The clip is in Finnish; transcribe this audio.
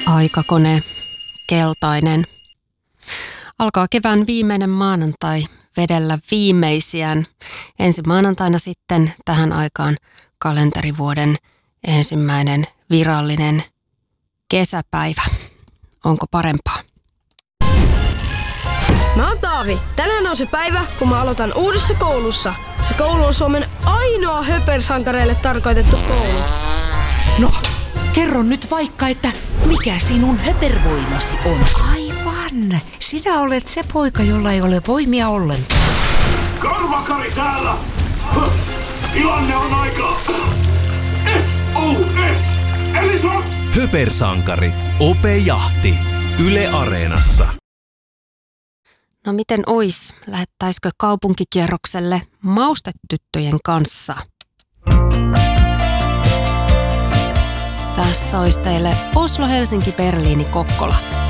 Aikakone, keltainen. Alkaa kevään viimeinen maanantai vedellä viimeisiään. Ensi maanantaina sitten tähän aikaan kalenterivuoden ensimmäinen virallinen kesäpäivä. Onko parempaa? Mä oon Taavi. Tänään on se päivä, kun mä aloitan uudessa koulussa. Se koulu on Suomen ainoa höpersankareille tarkoitettu koulu. No, kerro nyt vaikka, että mikä sinun höpervoimasi on? Aivan. Sinä olet se poika, jolla ei ole voimia ollenkaan. Karvakari täällä! Tilanne on aika... SOS! Eli SOS! Höpersankari. Ope Jahti. Yle Areenassa. No miten ois? Lähettäisikö kaupunkikierrokselle maustetyttöjen kanssa? Tässä olisi teille Oslo, Helsinki, Berliini, Kokkola.